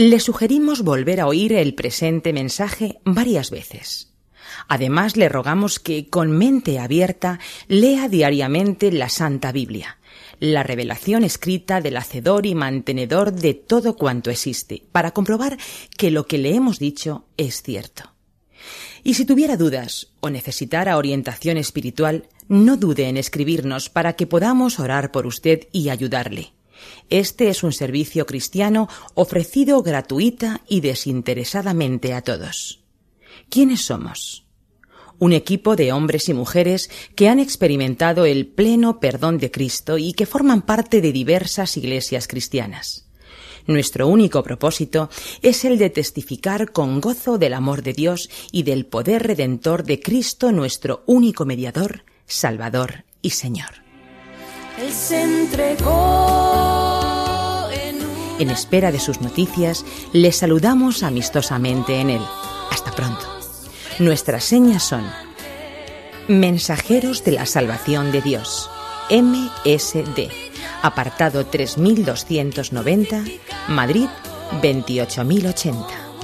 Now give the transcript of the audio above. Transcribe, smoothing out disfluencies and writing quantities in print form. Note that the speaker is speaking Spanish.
Le sugerimos volver a oír el presente mensaje varias veces. Además, le rogamos que, con mente abierta, lea diariamente la Santa Biblia, la revelación escrita del hacedor y mantenedor de todo cuanto existe, para comprobar que lo que le hemos dicho es cierto. Y si tuviera dudas o necesitara orientación espiritual, no dude en escribirnos para que podamos orar por usted y ayudarle. Este es un servicio cristiano ofrecido gratuita y desinteresadamente a todos. ¿Quiénes somos? Un equipo de hombres y mujeres que han experimentado el pleno perdón de Cristo y que forman parte de diversas iglesias cristianas. Nuestro único propósito es el de testificar con gozo del amor de Dios y del poder redentor de Cristo, nuestro único mediador, Salvador y Señor. Él se entregó. En espera de sus noticias, les saludamos amistosamente en él. Hasta pronto. Nuestras señas son: Mensajeros de la Salvación de Dios, MSD, apartado 3290, Madrid 28080.